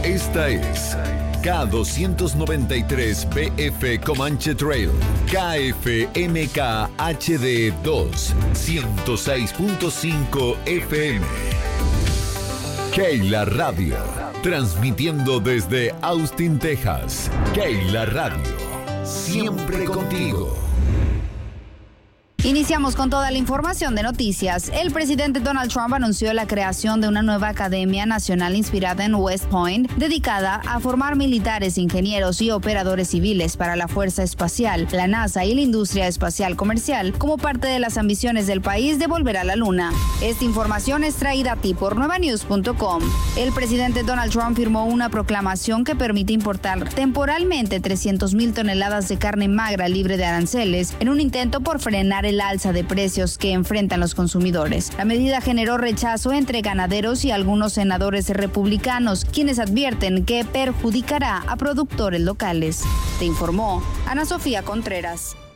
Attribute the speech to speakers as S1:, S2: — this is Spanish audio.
S1: Esta es K293BF Comanche Trail, KFMK HD 2, 106.5 FM. Keila Radio, transmitiendo desde Austin, Texas. Keila Radio, siempre contigo.
S2: Iniciamos con toda la información de noticias. El presidente Donald Trump anunció la creación de una nueva academia nacional inspirada en West Point, dedicada a formar militares, ingenieros y operadores civiles para la Fuerza Espacial, la NASA y la industria espacial comercial, como parte de las ambiciones del país de volver a la Luna. Esta información es traída a ti por nuevanews.com. El presidente Donald Trump firmó una proclamación que permite importar temporalmente 300,000 toneladas de carne magra libre de aranceles en un intento por frenar el alza de precios que enfrentan los consumidores. La medida generó rechazo entre ganaderos y algunos senadores republicanos, quienes advierten que perjudicará a productores locales. Te informó Ana Sofía Contreras.